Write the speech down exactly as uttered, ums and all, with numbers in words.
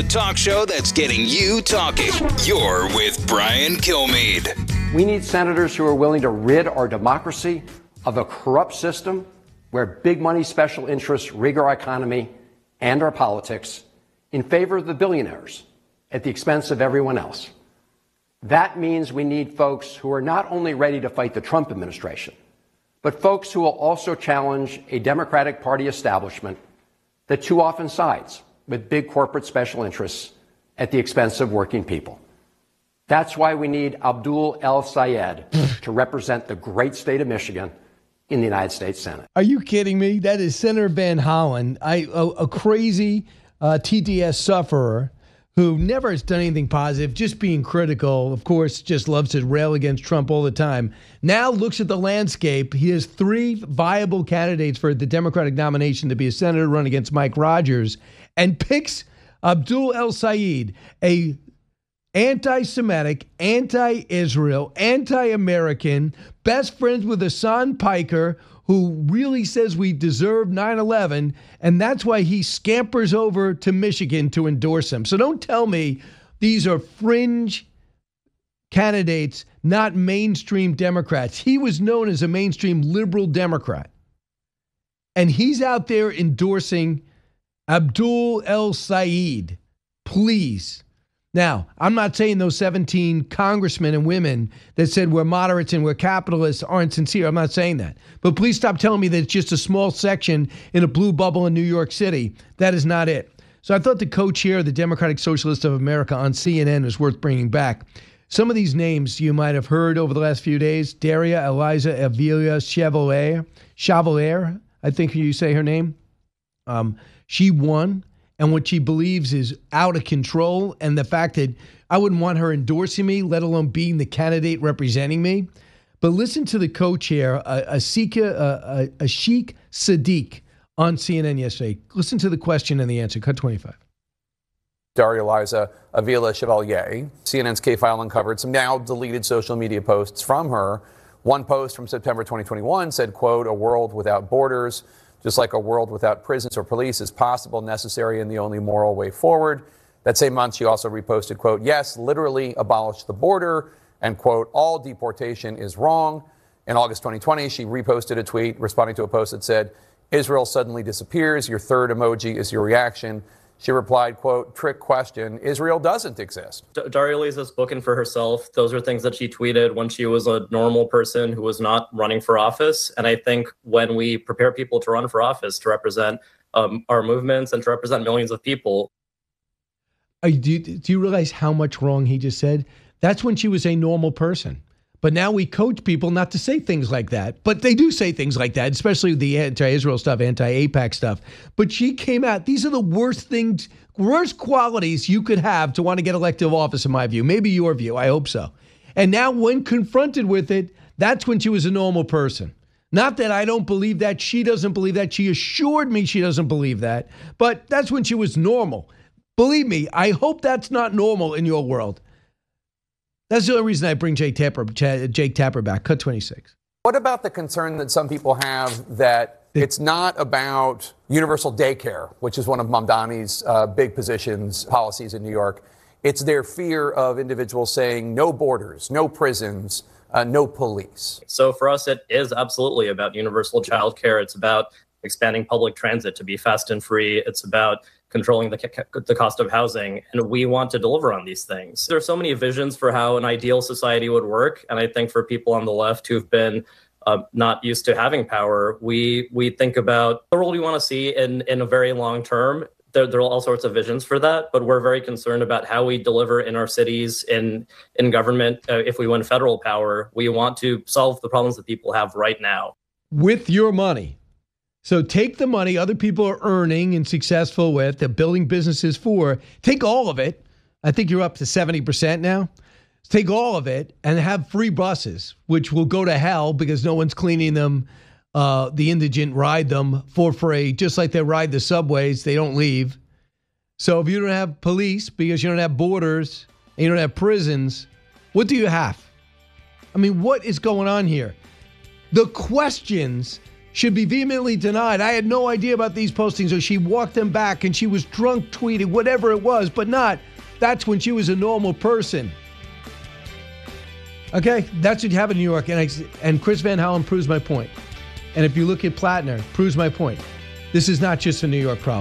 the talk show that's getting you talking. You're with Brian Kilmeade. We need senators who are willing to rid our democracy of a corrupt system where big money special interests rig our economy and our politics in favor of the billionaires at the expense of everyone else. That means we need folks who are not only ready to fight the Trump administration, but folks who will also challenge a Democratic Party establishment that too often sides with big corporate special interests at the expense of working people. That's why we need Abdul El-Sayed to represent the great state of Michigan in the United States Senate. Are you kidding me? That is Senator Van Hollen, I, a, a crazy uh, T D S sufferer who never has done anything positive, just being critical, of course, just loves to rail against Trump all the time. Now looks at the landscape. He has three viable candidates for the Democratic nomination to be a senator, run against Mike Rogers, and picks Abdul El-Sayed, a anti-Semitic, anti-Israel, anti-American, best friends with Hassan Piker, who really says we deserve nine eleven, and that's why he scampers over to Michigan to endorse him. So don't tell me these are fringe candidates, not mainstream Democrats. He was known as a mainstream liberal Democrat, and he's out there endorsing Abdul El-Sayed. Please. Now, I'm not saying those seventeen congressmen and women that said we're moderates and we're capitalists aren't sincere. I'm not saying that. But please stop telling me that it's just a small section in a blue bubble in New York City. That is not it. So I thought the co-chair of the Democratic Socialists of America on C N N is worth bringing back. Some of these names you might have heard over the last few days. Daria Eliza Avila Chevalier, Chevalier, I think you say her name. Um, she won. And what she believes is out of control. And the fact that I wouldn't want her endorsing me, let alone being the candidate representing me. But listen to the co-chair, Asika, uh, Ashik Sadiq, on C N N yesterday. Listen to the question and the answer. Cut twenty-five. Daria Eliza Avila Chevalier. C N N's K-File uncovered some now deleted social media posts from her. One post from September twenty twenty-one said, quote, "A world without borders. Just like a world without prisons or police is possible, necessary, and the only moral way forward." That same month, she also reposted, quote, "Yes, literally abolish the border," and, quote, "all deportation is wrong." In August twenty twenty, she reposted a tweet responding to a post that said, "Israel suddenly disappears. Your third emoji is your reaction." She replied, quote, "Trick question. Israel doesn't exist." D- Daria Eliza's spoken for herself. Those are things that she tweeted when she was a normal person who was not running for office. And I think when we prepare people to run for office, to represent um, our movements and to represent millions of people. Uh, do, you, do you realize how much wrong he just said? That's when she was a normal person. But now we coach people not to say things like that. But they do say things like that, especially the anti-Israel stuff, anti-AIPAC stuff. But she came out. These are the worst things, worst qualities you could have to want to get elected to office, in my view. Maybe your view. I hope so. And now when confronted with it, that's when she was a normal person. Not that I don't believe that. She doesn't believe that. She assured me she doesn't believe that. But that's when she was normal. Believe me, I hope that's not normal in your world. That's the only reason I bring Jake Tapper, Jake Tapper back. Cut twenty-six. What about the concern that some people have that it's not about universal daycare, which is one of Mamdani's uh, big positions, policies in New York. It's their fear of individuals saying no borders, no prisons, uh, no police. So for us, it is absolutely about universal child care. It's about expanding public transit to be fast and free. It's about controlling the, the cost of housing. And we want to deliver on these things. There are so many visions for how an ideal society would work. And I think for people on the left who've been uh, not used to having power, we we think about the world we want to see in, in a very long term. There, there are all sorts of visions for that, but we're very concerned about how we deliver in our cities, in, in government. Uh, if we win federal power, we want to solve the problems that people have right now. With your money. So take the money other people are earning and successful with, they're building businesses for, take all of it. I think you're up to seventy percent now. Take all of it and have free buses, which will go to hell because no one's cleaning them. Uh, the indigent ride them for free, just like they ride the subways. They don't leave. So if you don't have police because you don't have borders and you don't have prisons, what do you have? I mean, what is going on here? The questions should be vehemently denied. I had no idea about these postings, or she walked them back and she was drunk tweeting, whatever it was, but not. That's when she was a normal person. Okay, that's what you have in New York, and, I, and Chris Van Hollen proves my point. And if you look at Plattner, proves my point. This is not just a New York problem.